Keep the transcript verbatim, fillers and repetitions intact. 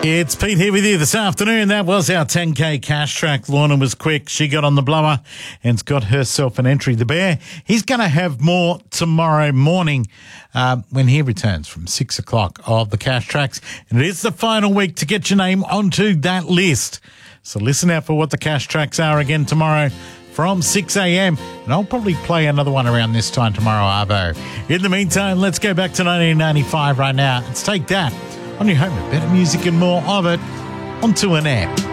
It's Pete here with you this afternoon. That was our ten K cash track. Lorna was quick. She got on the blower and's got herself an entry. The Bear, he's going to have more tomorrow morning uh, when he returns from six o'clock of the cash tracks. And it is the final week to get your name onto that list. So listen out for what the cash tracks are again tomorrow from six a.m. And I'll probably play another one around this time tomorrow, Arvo. In the meantime, let's go back to nineteen ninety-five right now. Let's take that on your home with better music and more of it onto an app.